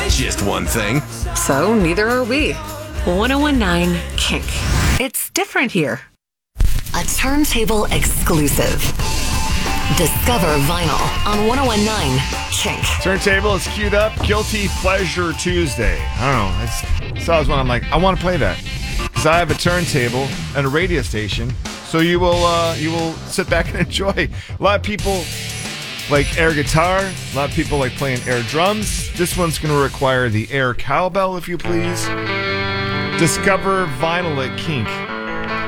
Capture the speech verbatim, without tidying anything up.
just one thing. So neither are we. ten nineteen Kink. It's different here. A turntable exclusive. Discover vinyl on ten nineteen Kink. Turntable is queued up. Guilty Pleasure Tuesday. I don't know. It's, it's always when I'm like, I want to play that. Because I have a turntable and a radio station. So you will uh, you will sit back and enjoy. A lot of people like air guitar. A lot of people like playing air drums. This one's going to require the air cowbell, if you please. Discover vinyl at Kink.